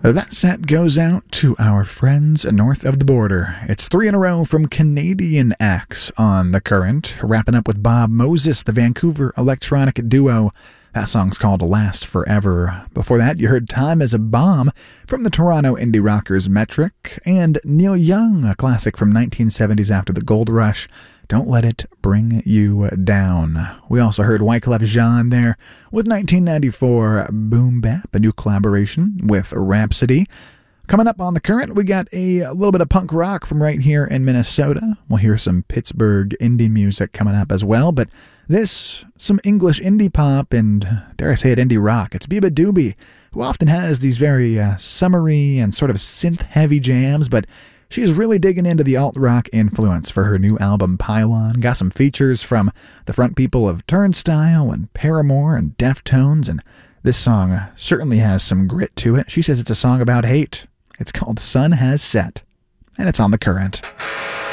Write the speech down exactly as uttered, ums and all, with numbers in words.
That set goes out to our friends north of the border. It's three in a row from Canadian acts on The Current, wrapping up with Bob Moses, the Vancouver electronic duo. That song's called Last Forever. Before that, you heard Time as a Bomb from the Toronto indie rockers Metric, and Neil Young, a classic from nineteen seventies after the gold rush, Don't Let It Bring You Down. We also heard Wyclef Jean there with nineteen ninety-four Boom Bap, a new collaboration with Rhapsody. Coming up on The Current, we got a little bit of punk rock from right here in Minnesota. We'll hear some Pittsburgh indie music coming up as well, but this, some English indie pop and, dare I say it, indie rock. It's Biba Doobie, who often has these very uh, summery and sort of synth-heavy jams, but she's really digging into the alt-rock influence for her new album, Pylon. Got some features from the front people of Turnstile and Paramore and Deftones, and this song certainly has some grit to it. She says it's a song about hate. It's called Sun Has Set, and it's on The Current.